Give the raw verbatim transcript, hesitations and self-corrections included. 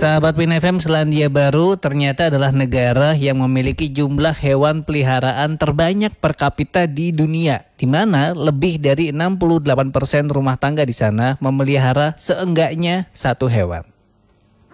Sahabat Win F M, Selandia Baru ternyata adalah negara yang memiliki jumlah hewan peliharaan terbanyak per kapita di dunia, di mana lebih dari enam puluh delapan persen rumah tangga di sana memelihara seenggaknya satu hewan.